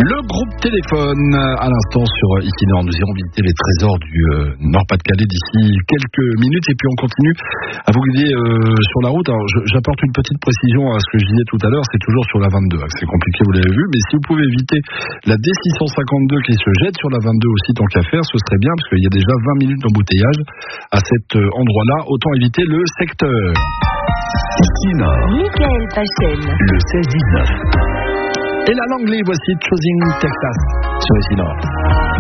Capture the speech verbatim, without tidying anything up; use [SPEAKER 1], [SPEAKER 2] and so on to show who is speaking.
[SPEAKER 1] Le groupe téléphone, à l'instant sur Ici Nord, nous irons visiter les trésors du euh, Nord-Pas-de-Calais d'ici quelques minutes et puis on continue à vous guider euh, sur la route. Alors je, j'apporte une petite précision à ce que je disais tout à l'heure, c'est toujours sur la vingt-deux, c'est compliqué, vous l'avez vu, mais si vous pouvez éviter la D six cent cinquante-deux qui se jette sur la vingt-deux aussi tant qu'à faire, ce serait bien parce qu'il y a déjà vingt minutes d'embouteillage à cet euh, endroit-là, autant éviter le secteur.
[SPEAKER 2] Ici Nord,
[SPEAKER 3] Michael Pachel,
[SPEAKER 2] le seize dix-neuf.
[SPEAKER 1] Et la Langley, voici Choosing Texas sur Ici Nord.